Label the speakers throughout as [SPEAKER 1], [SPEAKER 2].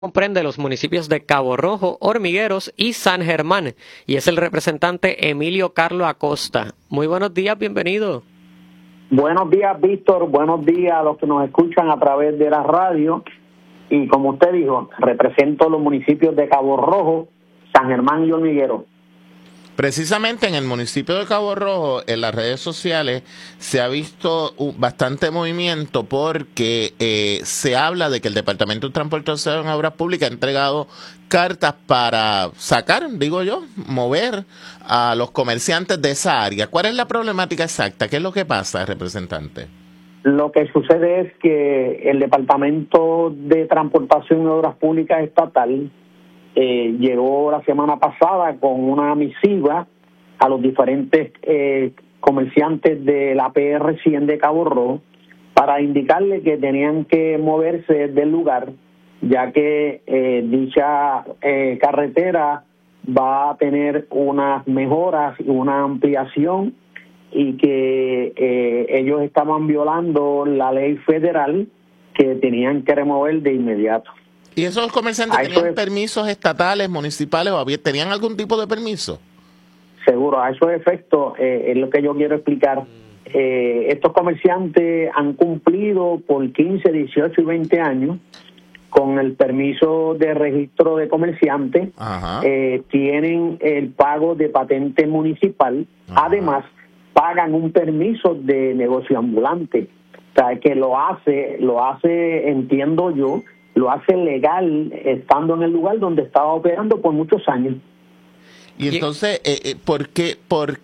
[SPEAKER 1] Comprende los municipios de Cabo Rojo, Hormigueros y San Germán, y es el representante Emilio Carlo Acosta. Muy buenos días, bienvenido.
[SPEAKER 2] Buenos días, Víctor, buenos días a los que nos escuchan a través de la radio, y como usted dijo, represento los municipios de Cabo Rojo, San Germán y Hormigueros.
[SPEAKER 3] Precisamente en el municipio de Cabo Rojo, en las redes sociales, se ha visto bastante movimiento porque se habla de que el Departamento de Transportación y Obras Públicas ha entregado cartas para sacar, digo yo, mover a los comerciantes de esa área. ¿Cuál es la problemática exacta? ¿Qué es lo que pasa, representante?
[SPEAKER 2] Lo que sucede es que el Departamento de Transportación y Obras Públicas Estatal llegó la semana pasada con una misiva a los diferentes comerciantes de la PR100 de Cabo Rojo para indicarle que tenían que moverse del lugar, ya que dicha carretera va a tener unas mejoras y una ampliación, y que ellos estaban violando la ley federal que tenían que remover de inmediato.
[SPEAKER 3] ¿Y esos comerciantes tenían permisos estatales, municipales, o tenían algún tipo de permiso?
[SPEAKER 2] Seguro, a esos efectos es lo que yo quiero explicar. Estos comerciantes han cumplido por 15, 18 y 20 años con el permiso de registro de comerciante. Tienen el pago de patente municipal. Ajá. Además, pagan un permiso de negocio ambulante. O sea, que lo hace, entiendo yo, lo hace legal estando en el lugar donde estaba operando por muchos años.
[SPEAKER 3] Y entonces, ¿por qué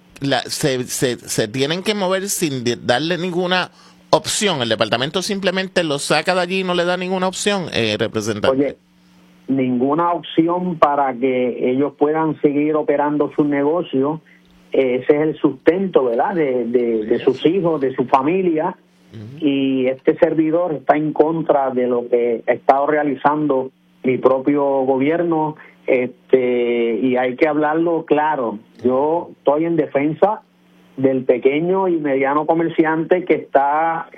[SPEAKER 3] se tienen que mover sin darle ninguna opción? ¿El departamento simplemente lo saca de allí y no le da ninguna opción, representante?
[SPEAKER 2] Oye, ninguna opción para que ellos puedan seguir operando su negocio. Ese es el sustento, ¿verdad?, de sus hijos, de su familia. Y este servidor está en contra de lo que ha estado realizando mi propio gobierno, y hay que hablarlo claro. Yo estoy en defensa del pequeño y mediano comerciante que está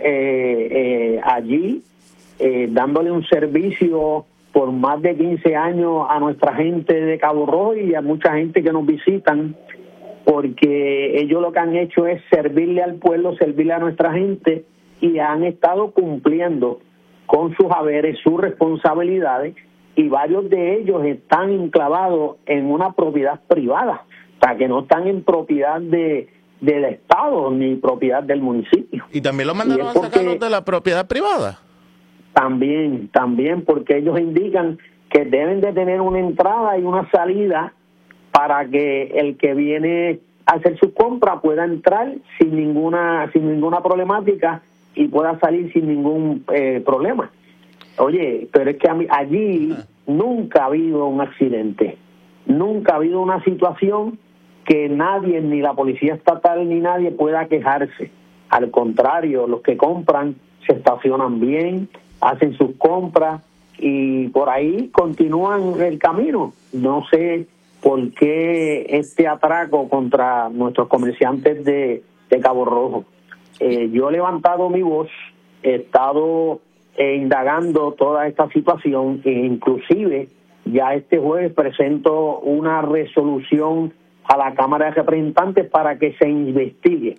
[SPEAKER 2] allí dándole un servicio por más de 15 años a nuestra gente de Cabo Rojo y a mucha gente que nos visitan, porque ellos lo que han hecho es servirle al pueblo, servirle a nuestra gente, y han estado cumpliendo con sus haberes, sus responsabilidades, y varios de ellos están enclavados en una propiedad privada, o sea, que no están en propiedad del Estado ni propiedad del municipio.
[SPEAKER 3] ¿Y también lo mandaron a sacarlos de la propiedad privada?
[SPEAKER 2] También, porque ellos indican que deben de tener una entrada y una salida para que el que viene a hacer su compra pueda entrar sin ninguna problemática y pueda salir sin ningún problema. Oye, pero es que allí nunca ha habido un accidente, nunca ha habido una situación que nadie, ni la policía estatal ni nadie, pueda quejarse. Al contrario, los que compran se estacionan bien, hacen sus compras y por ahí continúan el camino. No sé por qué este atraco contra nuestros comerciantes de Cabo Rojo. Yo he levantado mi voz, he estado indagando toda esta situación, e inclusive ya este jueves presento una resolución a la Cámara de Representantes para que se investigue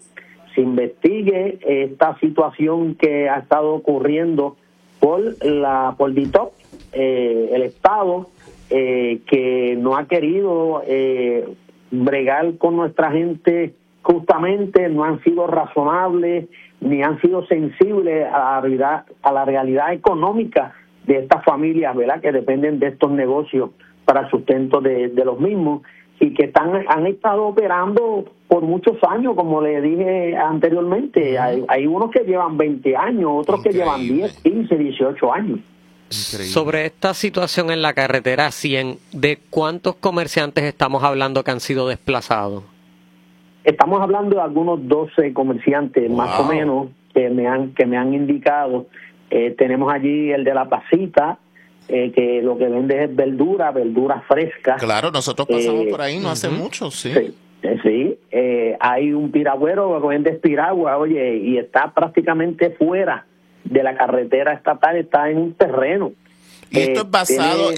[SPEAKER 2] esta situación que ha estado ocurriendo por DITOP, el Estado, que no ha querido bregar con nuestra gente justamente, no han sido razonables ni han sido sensibles a la realidad económica de estas familias, ¿verdad?, que dependen de estos negocios para el sustento de los mismos, y que han estado operando por muchos años, como le dije anteriormente. Hay unos que llevan 20 años, otros que llevan 10, 15, 18 años.
[SPEAKER 1] Increíble. Sobre esta situación en la carretera 100, ¿de cuántos comerciantes estamos hablando que han sido desplazados?
[SPEAKER 2] Estamos hablando de algunos 12 comerciantes, más o menos, que me han indicado. Tenemos allí el de La Placita, que lo que vende es verdura fresca.
[SPEAKER 3] Claro, nosotros pasamos por ahí no hace mucho, sí.
[SPEAKER 2] Sí, hay un piragüero que vende piragua, oye, y está prácticamente fuera de la carretera estatal, está en un terreno.
[SPEAKER 3] Y esto es basado